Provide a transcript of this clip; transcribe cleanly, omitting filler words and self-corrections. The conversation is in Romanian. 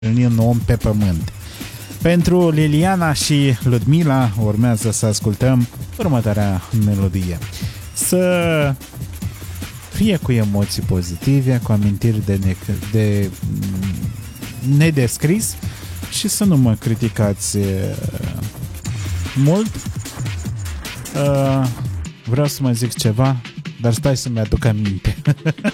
întâlni un om pe pământ. Pentru Liliana și Ludmila urmează să ascultăm următoarea melodie. Să fie cu emoții pozitive, cu amintiri de nedescris și să nu mă criticați mult. Vreau să mă zic ceva, dar stai să-mi aduc aminte.